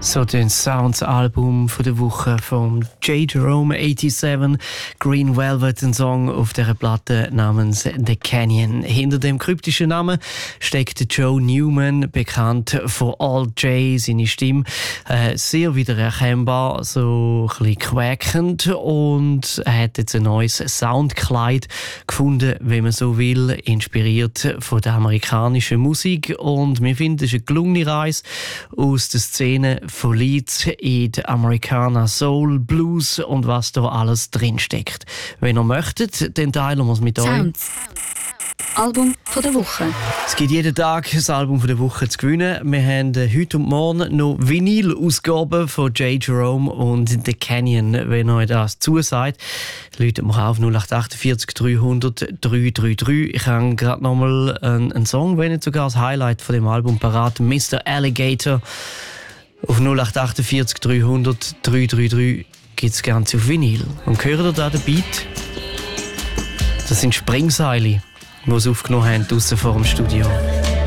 So den Sounds-Album von der Woche vom J. Jerome 87, Green Velvet, ein Song auf der Platte namens The Canyon. Hinter dem kryptischen Namen steckt Joe Newman, bekannt von All J, seine Stimme sehr wiedererkennbar, so ein bisschen quäkend, und er hat jetzt ein neues Soundkleid gefunden, wenn man so will, inspiriert von der amerikanischen Musik, und wir finden, es ist eine gelungene Reise aus der Szene von Leeds in der Americana Soul, Blues und was da alles drinsteckt. Wenn ihr möchtet, dann teilen wir es mit euch. Sounds. Album von der Woche. Es gibt jeden Tag ein Album von der Woche zu gewinnen. Wir haben heute und morgen noch Vinyl-Ausgaben von J. Jerome und The Canyon. Wenn euch das zusagt, läutet mir auf 0848 300 333. Ich habe gerade nochmal einen Song, wenn nicht sogar das Highlight von dem Album parat, Mr. Alligator. Auf 0848 300 333 gibt es Ganze auf Vinyl. Und hört ihr da den Beat? Das sind Springseile, die sie aufgenommen haben, draussen vor dem Studio.